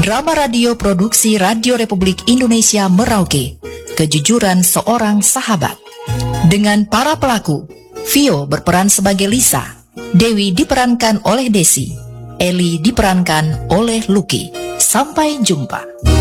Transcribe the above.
Drama radio produksi Radio Republik Indonesia Merauke, Kejujuran Seorang Sahabat. Dengan para pelaku, Vio berperan sebagai Lisa, Dewi diperankan oleh Desi, Eli diperankan oleh Lucky. Sampai jumpa.